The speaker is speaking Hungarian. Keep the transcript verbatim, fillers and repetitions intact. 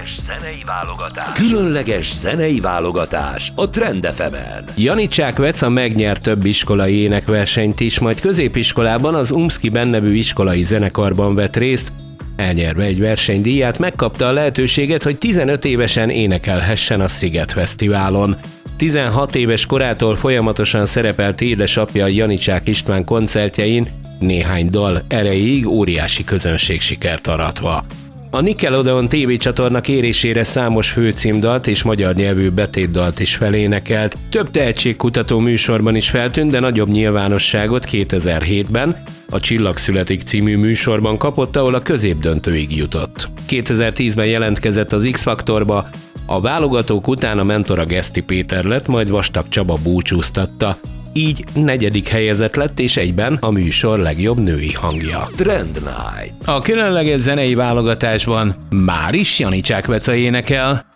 Különleges zenei válogatás. Különleges zenei válogatás a Trend ef emen. Janicsák Veca megnyert több iskolai énekversenyt is, majd középiskolában az Umszkiben nevű iskolai zenekarban vett részt. Elnyerve egy versenydíját, megkapta a lehetőséget, hogy tizenöt évesen énekelhessen a Sziget Fesztiválon. tizenhat éves korától folyamatosan szerepelt édesapja Janicsák István koncertjein, néhány dal erejéig óriási közönségsikert aratva. A Nickelodeon tévécsatorna kérésére számos főcímdalt és magyar nyelvű betétdalt is felénekelt. Több tehetségkutató műsorban is feltűnt, de nagyobb nyilvánosságot kétezer-hétben a Csillag születik című műsorban kapott, ahol a középdöntőig jutott. kétezer-tízben jelentkezett az X-Faktorba, a válogatók után a mentora Geszti Péter lett, majd Vastag Csaba búcsúztatta. Így negyedik helyezett lett, és egyben a műsor legjobb női hangja. Trend Night. A különleges zenei válogatásban már is Janicsák Veca énekel.